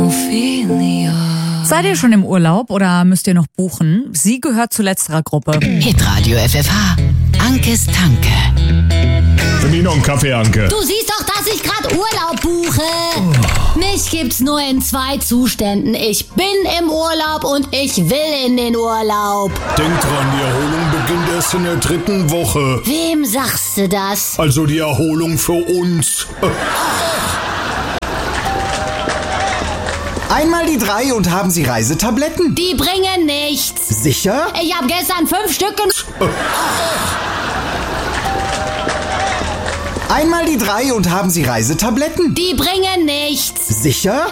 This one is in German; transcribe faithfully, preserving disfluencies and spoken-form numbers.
Ophelia. Seid ihr schon im Urlaub oder müsst ihr noch buchen? Sie gehört zu letzterer Gruppe. Hitradio F F H. Ankes Tanke. Für mich noch einen Kaffee, Anke. Du siehst doch, dass ich gerade Urlaub buche. Oh. Mich gibt's nur in zwei Zuständen. Ich bin im Urlaub und ich will in den Urlaub. Denk dran, die Erholung beginnt erst in der dritten Woche. Wem sagst du das? Also die Erholung für uns. Einmal die drei und haben Sie Reisetabletten? Die bringen nichts. Sicher? Ich habe gestern fünf Stück gen- Einmal die drei und haben Sie Reisetabletten? Die bringen nichts. Sicher?